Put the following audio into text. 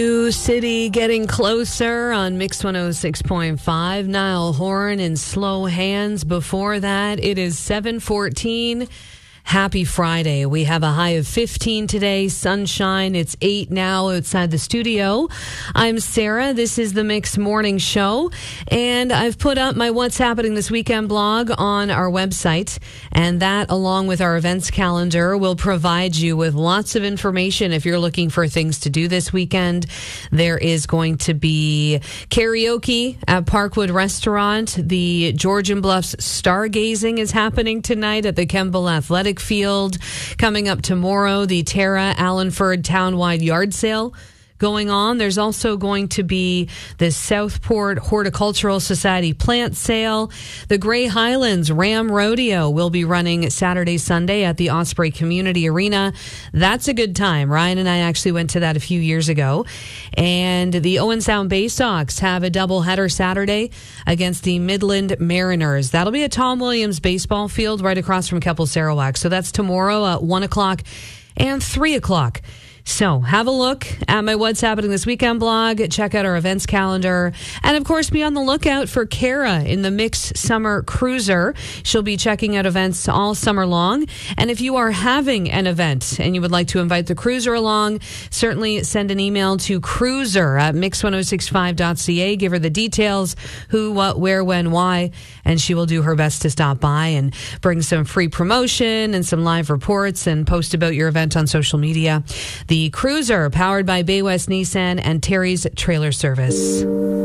New City getting closer on Mix 106.5. Niall Horan in Slow Hands. Before that, it is 7:14. Happy Friday. We have a high of 15 today, sunshine. It's 8 now outside the studio. I'm Sarah. This is the Mix Morning Show, and I've put up my What's Happening This Weekend blog on our website, and that, along with our events calendar, will provide you with lots of information if you're looking for things to do this weekend. There is going to be karaoke at Parkwood Restaurant. The Georgian Bluffs Stargazing is happening tonight at the Kemble Athletic Field. Coming up tomorrow, the Tara Allenford Townwide Yard Sale going on. There's also going to be the Southport Horticultural Society plant sale. The Grey Highlands Ram Rodeo will be running Saturday, Sunday at the Osprey Community Arena. That's a good time. Ryan and I actually went to that a few years ago. And the Owen Sound Bay Sox have a doubleheader Saturday against the Midland Mariners. That'll be at Tom Williams Baseball Field right across from Keppel Sarawak. So that's tomorrow at 1 o'clock and 3 o'clock. So have a look at my What's Happening This Weekend blog. Check out our events calendar. And, of course, be on the lookout for Kara in the Mix Summer Cruiser. She'll be checking out events all summer long. And if you are having an event and you would like to invite the cruiser along, certainly send an email to cruiser@mix1065.ca. Give her the details, who, what, where, when, why, and she will do her best to stop by and bring some free promotion and some live reports and post about your event on social media. The Cruiser, powered by Bay West Nissan and Terry's Trailer Service.